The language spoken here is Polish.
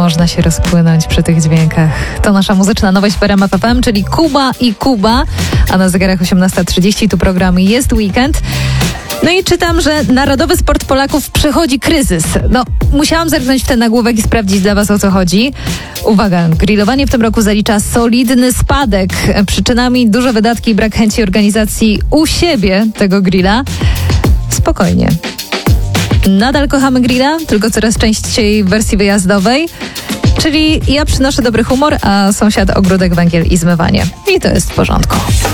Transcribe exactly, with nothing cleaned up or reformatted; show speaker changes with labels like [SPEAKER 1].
[SPEAKER 1] można się rozpłynąć przy tych dźwiękach. To nasza muzyczna nowość w R M F F M, czyli Kuba i Kuba, a na zegarach osiemnasta trzydzieści tu program Jest Weekend. No i czytam, że narodowy sport Polaków przechodzi kryzys. No, musiałam zerknąć w ten nagłówek i sprawdzić dla was, o co chodzi. Uwaga, grillowanie w tym roku zalicza solidny spadek. Przyczynami duże wydatki i brak chęci organizacji u siebie tego grilla. Spokojnie. Nadal kochamy grilla, tylko coraz częściej w wersji wyjazdowej. Czyli ja przynoszę dobry humor, a sąsiad ogródek, węgiel i zmywanie. I to jest w porządku.